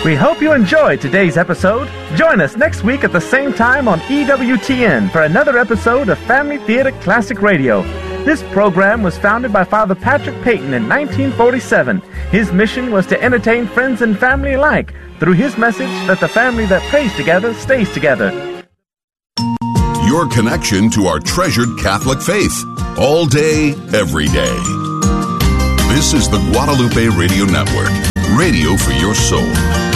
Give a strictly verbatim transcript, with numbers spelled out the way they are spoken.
We hope you enjoyed today's episode. Join us next week at the same time on E W T N for another episode of Family Theater Classic Radio. This program was founded by Father Patrick Peyton in nineteen forty-seven. His mission was to entertain friends and family alike through his message that the family that prays together stays together. Your connection to our treasured Catholic faith, all day, every day. This is the Guadalupe Radio Network, radio for your soul.